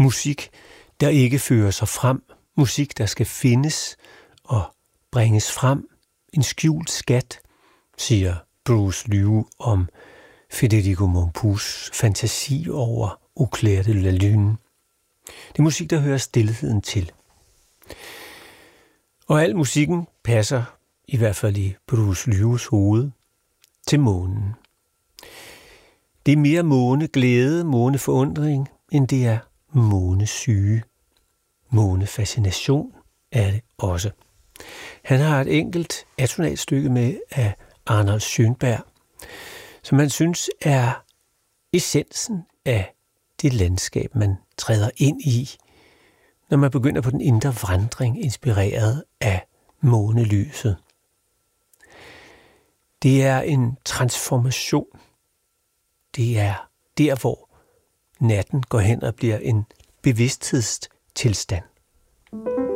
Musik, der ikke fører sig frem. Musik, der skal findes og bringes frem. En skjult skat, siger Bruce Liu om Federico Mompous fantasi over Au clair de la lune. Det er musik, der hører stilheden til. Og al musikken passer, i hvert fald i Bruce Lius hoved, til månen. Det er mere måneglæde, måneforundring, end det er månesyge. Månefascination er det også. Han har et enkelt atonalt stykke med af Arnold Schönberg, som han synes er essensen af det landskab, man træder ind i, når man begynder på den indre vandring, inspireret af månelyset. Det er en transformation. Det er der, hvor natten går hen og bliver en bevidsthedstilstand.